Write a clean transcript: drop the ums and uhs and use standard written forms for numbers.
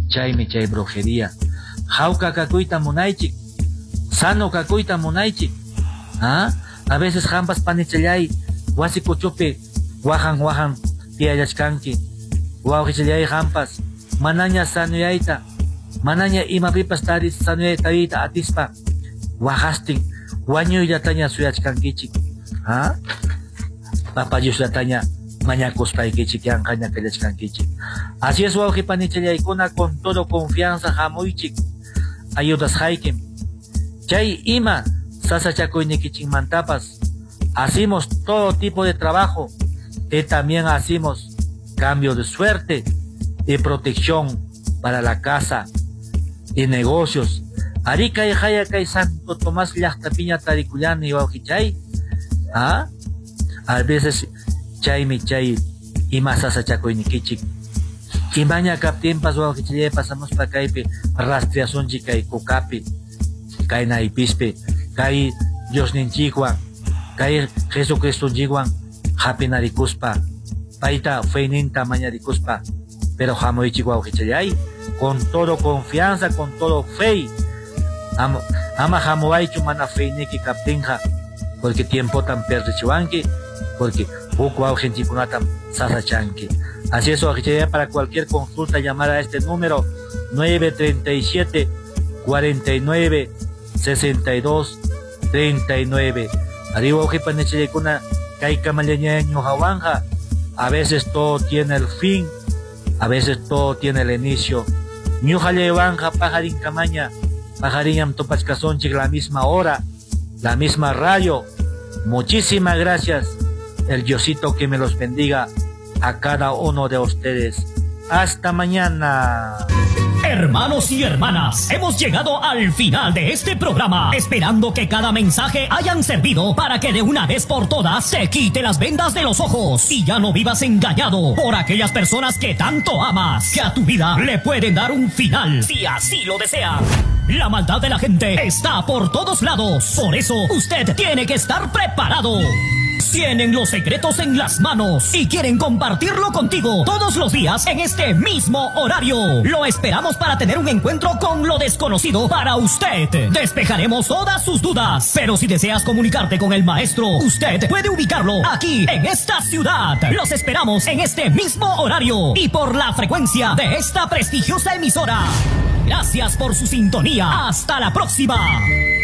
chaymi chay brujería. Jauka kakuyta munaychik, sano kakuyta munaychik. A veces jampas panichallay, wasi kuchupi, wajan tiayachkanki. Wawkichallay jampas, manaña sanuyayta, manaña imapipas sanuyayta atispa, wajastin, wañuylataña suyachkankichik. Papayuslataña mañakuspaykichik, yanqaña kallachkankichik. Así es, wawqi panichallaykuna, con todo confianza hamuychik, ayudas haykim. Chay ima sasachakuynikichikmantapas hacemos todo tipo de trabajo y también hacemos cambio de suerte y protección para la casa y negocios. Arica y Jaya Kai Santo Tomás Llaqtapiña Taricullani y Wauquichay. A veces chaymi chay ima sasachakuynikichik. Kimaña kaptimpas Wauquichay pasamos pa kaypi rastreasunchik kay kukapi, kay naypispi, kay Diosninchikwan, kay Jesucristunchikwan hapinarikuspa, paita feininta mañarikuspa, pero hamuychik Wauquichay con todo confianza, con todo fe. Ama hamuaychu mana feiniki kaptinja, porque tiempo tan perdichiwanki, porque poco augenticunatam sasachanki. Así es, para cualquier consulta llamar a este número 937 49 62 39. Arriba ojipanechayekuna kaikamañaño hawanja. A veces todo tiene el fin, a veces todo tiene el inicio. Ñujalevanja pajarin camaña, pajarinam topachkasonchik la misma hora, la misma radio. Muchísimas gracias. El Diosito que me los bendiga a cada uno de ustedes. Hasta mañana. Hermanos y hermanas, hemos llegado al final de este programa, esperando que cada mensaje hayan servido para que de una vez por todas se quite las vendas de los ojos y ya no vivas engañado por aquellas personas que tanto amas, que a tu vida le pueden dar un final, si así lo desean. La maldad de la gente está por todos lados, por eso usted tiene que estar preparado. Tienen los secretos en las manos y quieren compartirlo contigo todos los días en este mismo horario. Lo esperamos para tener un encuentro con lo desconocido para usted. Despejaremos todas sus dudas, pero si deseas comunicarte con el maestro, usted puede ubicarlo aquí en esta ciudad. Los esperamos en este mismo horario y por la frecuencia de esta prestigiosa emisora. Gracias por su sintonía. Hasta la próxima.